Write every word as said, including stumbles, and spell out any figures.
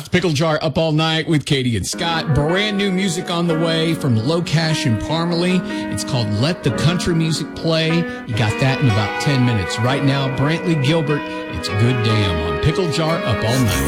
Pickle Jar Up All Night with Katie and Scott. Brand new music on the way from Low Cash and Parmalee. It's called Let the Country Music Play. You got that in about ten minutes. Right now, Brantley Gilbert, It's Good Damn on Pickle Jar Up All Night.